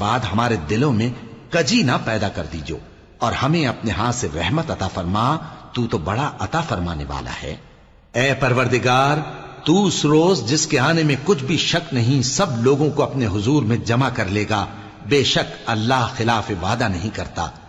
बाद हमारे दिलों में कजी ना पैदा कर दीजो और हमें अपने हाथ से रहमत अता फरमा, तू तो बड़ा अता फरमाने वाला है। ए परवरदिगार, तू उस रोज जिसके आने में कुछ भी शक नहीं सब लोगों को अपने हुजूर में जमा कर लेगा। बेशक अल्लाह खिलाफ वादा नहीं करता।